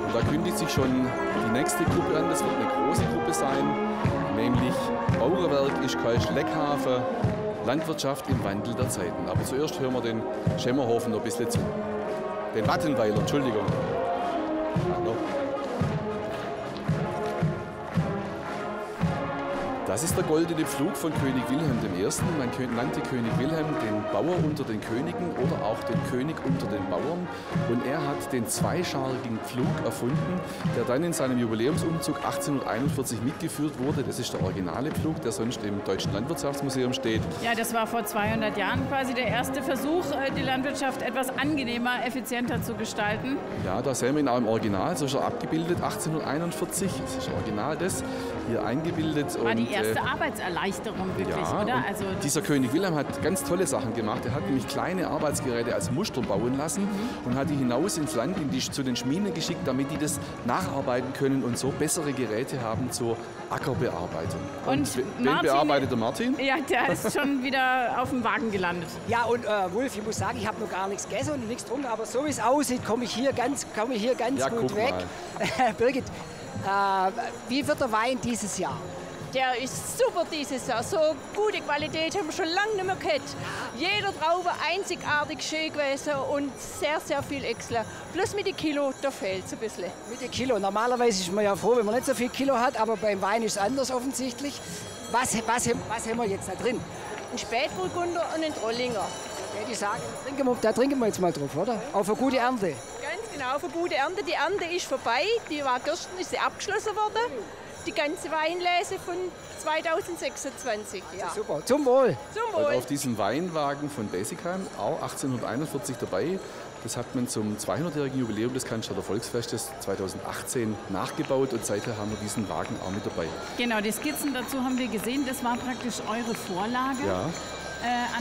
Und da kündigt sich schon die nächste Gruppe an. Das wird eine große Gruppe sein, nämlich Bauerwerk Ischkal Schleckhafen, Landwirtschaft im Wandel der Zeiten. Aber zuerst hören wir den Schemmerhofen noch ein bisschen zu. Den Wattenweiler, Entschuldigung. Hallo. Das ist der goldene Pflug von König Wilhelm I. Man nannte König Wilhelm den Bauer unter den Königen oder auch den König unter den Bauern. Und er hat den zweischaligen Pflug erfunden, der dann in seinem Jubiläumsumzug 1841 mitgeführt wurde. Das ist der originale Pflug, der sonst im Deutschen Landwirtschaftsmuseum steht. Ja, das war vor 200 Jahren quasi der erste Versuch, die Landwirtschaft etwas angenehmer, effizienter zu gestalten. Ja, da sehen wir ihn auch im Original, so ist er abgebildet, 1841. Das ist das Original, das hier eingebildet. War die erste Arbeitserleichterung wirklich, ja, oder? Also dieser König Wilhelm hat ganz tolle Sachen gemacht. Er hat nämlich kleine Arbeitsgeräte als Muster bauen lassen und hat die hinaus ins Land zu den Schmieden geschickt, damit die das nacharbeiten können und so bessere Geräte haben zur Ackerbearbeitung. Und wen bearbeitet der Martin? Ja, der ist schon wieder auf dem Wagen gelandet. Ja, und Wulf, ich muss sagen, ich habe noch gar nichts gegessen und nichts getrunken, aber so wie es aussieht, komme ich hier ganz ja, gut weg. Birgit, wie wird der Wein dieses Jahr? Der ist super dieses Jahr. So gute Qualität haben wir schon lange nicht mehr gehabt. Jeder Traube einzigartig schön gewesen und sehr, sehr viel Extra. Plus mit den Kilo, da fehlt es ein bisschen. Mit den Kilo. Normalerweise ist man ja froh, wenn man nicht so viel Kilo hat, aber beim Wein ist es anders offensichtlich. Was haben wir jetzt da drin? Ein Spätburgunder und ein Trollinger. Ja, die sagen, da trinken wir jetzt mal drauf, oder? Auf eine gute Ernte. Ganz genau, auf eine gute Ernte. Die Ernte ist vorbei. Die war gestern ist sie abgeschlossen worden. Die ganze Weinlese von 2026. Ja. Super, zum Wohl. Zum Wohl. Und auf diesem Weinwagen von Besigheim, auch 1841 dabei, das hat man zum 200-jährigen Jubiläum des Cannstatter Volksfestes 2018 nachgebaut und seither haben wir diesen Wagen auch mit dabei. Genau, die Skizzen dazu haben wir gesehen. Das war praktisch eure Vorlage. Ja.